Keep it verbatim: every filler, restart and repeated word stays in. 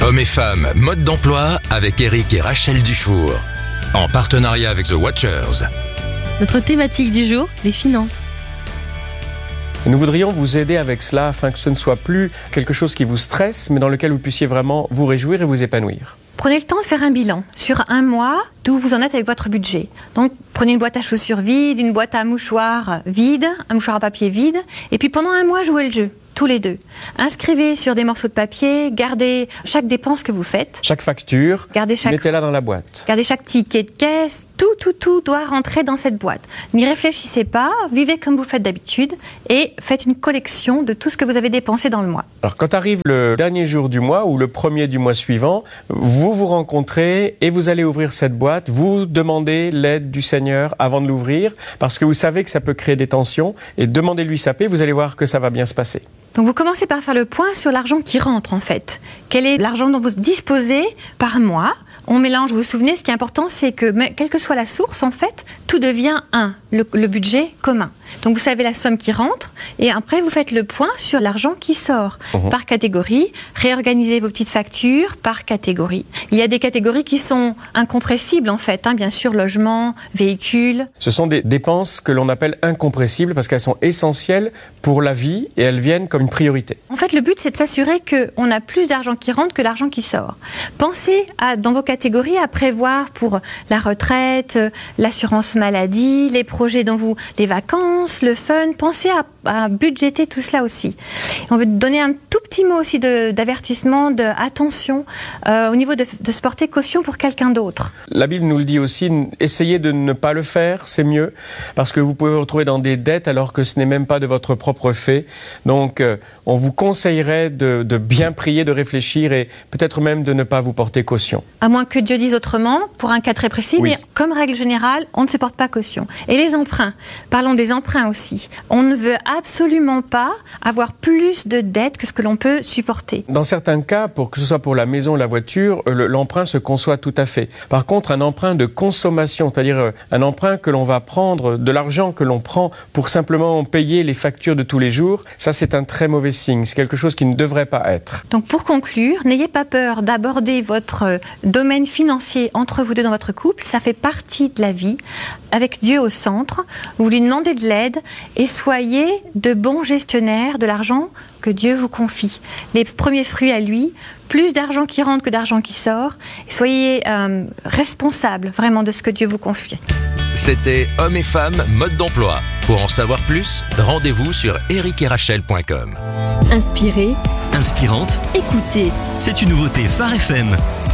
Hommes et femmes, mode d'emploi avec Eric et Rachel Dufour. En partenariat avec The Watchers. Notre thématique du jour, les finances. Nous voudrions vous aider avec cela afin que ce ne soit plus quelque chose qui vous stresse, mais dans lequel vous puissiez vraiment vous réjouir et vous épanouir. Prenez le temps de faire un bilan sur un mois d'où vous en êtes avec votre budget. Donc, prenez une boîte à chaussures vide, une boîte à mouchoirs vide, un mouchoir à papier vide, et puis pendant un mois, jouez le jeu. Tous les deux. Inscrivez sur des morceaux de papier, gardez chaque dépense que vous faites. Chaque facture, gardez chaque, mettez-la dans la boîte. Gardez chaque ticket de caisse, tout, tout, tout doit rentrer dans cette boîte. N'y réfléchissez pas, vivez comme vous faites d'habitude et faites une collection de tout ce que vous avez dépensé dans le mois. Alors quand arrive le dernier jour du mois ou le premier du mois suivant, vous vous rencontrez et vous allez ouvrir cette boîte, vous demandez l'aide du Seigneur avant de l'ouvrir parce que vous savez que ça peut créer des tensions et demandez-lui sa paix, vous allez voir que ça va bien se passer. Donc vous commencez par faire le point sur l'argent qui rentre en fait. Quel est l'argent dont vous disposez par mois ? On mélange, vous vous souvenez, ce qui est important, c'est que, quelle que soit la source, en fait, tout devient un, le, le budget commun. Donc vous savez la somme qui rentre, et après vous faites le point sur l'argent qui sort, mmh. par catégorie, réorganisez vos petites factures par catégorie. Il y a des catégories qui sont incompressibles, en fait, hein, bien sûr, logement, véhicule. Ce sont des dépenses que l'on appelle incompressibles, parce qu'elles sont essentielles pour la vie, et elles viennent comme une priorité. En fait, le but, c'est de s'assurer qu'on a plus d'argent qui rentre que d'argent qui sort. Pensez à, dans vos catégories à prévoir pour la retraite, l'assurance maladie, les projets dont vous, les vacances, le fun. Pensez à, à budgéter tout cela aussi. On veut donner un tout petit mot aussi de, d'avertissement, d'attention euh, au niveau de, de se porter caution pour quelqu'un d'autre. La Bible nous le dit aussi, essayez de ne pas le faire, c'est mieux, parce que vous pouvez vous retrouver dans des dettes alors que ce n'est même pas de votre propre fait. Donc, euh, on vous conseillerait de, de bien prier, de réfléchir et peut-être même de ne pas vous porter caution. À moins que Dieu dise autrement, pour un cas très précis, oui. Mais comme règle générale, on ne se porte pas caution. Et les emprunts, parlons des emprunts aussi. On ne veut absolument pas avoir plus de dettes que ce que l'on peut supporter. Dans certains cas, pour que ce soit pour la maison ou la voiture, le, l'emprunt se conçoit tout à fait. Par contre, un emprunt de consommation, c'est-à-dire un emprunt que l'on va prendre, de l'argent que l'on prend pour simplement payer les factures de tous les jours, ça c'est un très mauvais signe. C'est quelque chose qui ne devrait pas être. Donc pour conclure, n'ayez pas peur d'aborder votre domaine financier entre vous deux dans votre couple, ça fait partie de la vie, avec Dieu au centre. Vous lui demandez de l'aide et soyez de bons gestionnaires de l'argent que Dieu vous confie. Les premiers fruits à lui, plus d'argent qui rentre que d'argent qui sort. Et soyez euh, responsables vraiment de ce que Dieu vous confie. C'était Hommes et femmes, mode d'emploi. Pour en savoir plus, rendez-vous sur eric et rachel point com. Inspiré, inspirante, écoutez. C'est une nouveauté Phare F M.